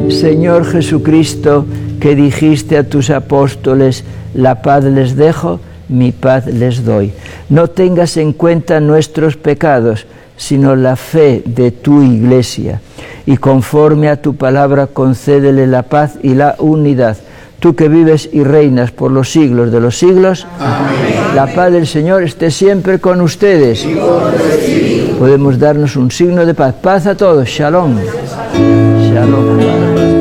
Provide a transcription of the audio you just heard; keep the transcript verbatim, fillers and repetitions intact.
Señor Jesucristo, que dijiste a tus apóstoles, la paz les dejo, mi paz les doy. No tengas en cuenta nuestros pecados, sino la fe de tu Iglesia. Y conforme a tu palabra, concédele la paz y la unidad. Tú que vives y reinas por los siglos de los siglos. Amén. La paz del Señor esté siempre con ustedes. Podemos darnos un signo de paz. Paz a todos. Shalom. Shalom.